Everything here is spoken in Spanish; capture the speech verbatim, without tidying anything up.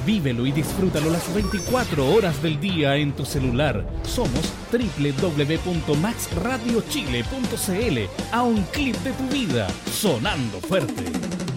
Vívelo y disfrútalo las veinticuatro horas del día en tu celular. Somos doble u doble u doble u punto max radio chile punto c l. A un clip de tu vida, sonando fuerte.